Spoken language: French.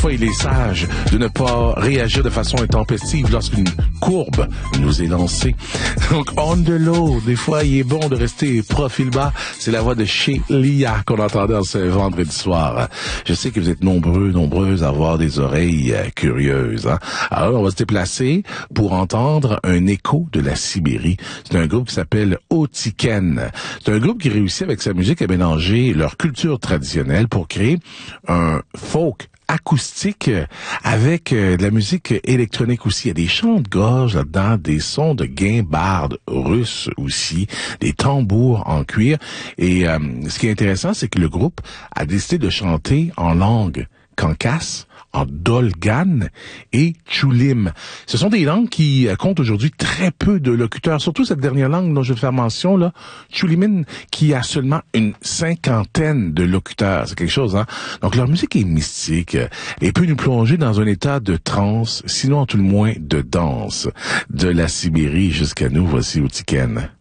Fois, il est sage de ne pas réagir de façon intempestive lorsqu'une courbe nous est lancée. Donc, on the low, des fois, il est bon de rester profil bas. C'est la voix de chez Lia qu'on entendait ce vendredi soir. Je sais que vous êtes nombreuses à avoir des oreilles curieuses. Hein? Alors, on va se déplacer pour entendre un écho de la Sibérie. C'est un groupe qui s'appelle Otiken. C'est un groupe qui réussit avec sa musique à mélanger leur culture traditionnelle pour créer un folk acoustique avec de la musique électronique aussi. Il y a des chants de gorge là-dedans, des sons de guimbardes russes aussi, des tambours en cuir. Et ce qui est intéressant, c'est que le groupe a décidé de chanter en langue kankasse, en dolgan et tchoulim. Ce sont des langues qui comptent aujourd'hui très peu de locuteurs, surtout cette dernière langue dont je vais faire mention, là, tchoulimin, qui a seulement une 50aine de locuteurs. C'est quelque chose, hein? Donc leur musique est mystique et peut nous plonger dans un état de transe, sinon tout le moins de danse. De la Sibérie jusqu'à nous, voici Otiken.